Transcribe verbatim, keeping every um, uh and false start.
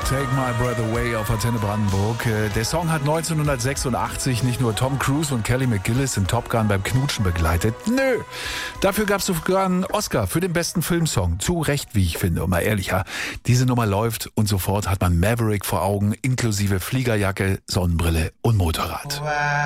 Take My Breath Away auf Antenne Brandenburg. Der Song hat neunzehnhundertsechsundachtzig nicht nur Tom Cruise und Kelly McGillis in Top Gun beim Knutschen begleitet. Nö, dafür gab es sogar einen Oscar für den besten Filmsong. Zu Recht, wie ich finde, und mal ehrlicher. Diese Nummer läuft und sofort hat man Maverick vor Augen, inklusive Fliegerjacke, Sonnenbrille und Motorrad.